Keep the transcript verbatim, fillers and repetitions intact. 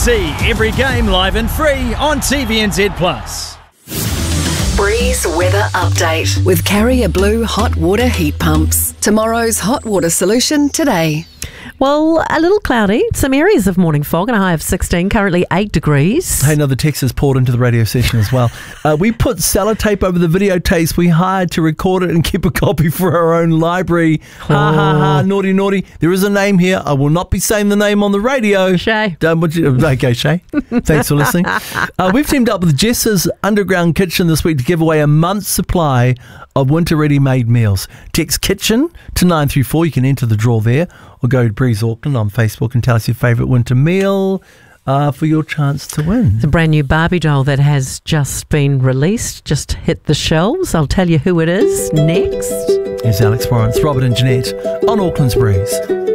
See every game live and free on T V N Z Plus. Breeze weather update with Carrier Blue hot water heat pumps. Tomorrow's hot water solution today. Well, a little cloudy, some areas of morning fog and a high of sixteen, currently eight degrees. Hey, another text has poured into the radio session as well. Uh, we put sellotape over the videotapes we hired to record it and keep a copy for our own library. Ha oh. ha ha, naughty naughty. There is a name here. I will not be saying the name on the radio. Shay. Don't, would you, okay, Shay. Thanks for listening. Uh, we've teamed up with Jess's Underground Kitchen this week to give away a month's supply of winter ready-made meals. Text kitchen to nine three four. You can enter the draw there, or go to Breeze Auckland on Facebook and tell us your favourite winter meal uh, for your chance to win. It's a brand new Barbie doll that has just been released, just hit the shelves. I'll tell you who it is next. Here's Alex Morris, Robert and Jeanette on Auckland's Breeze.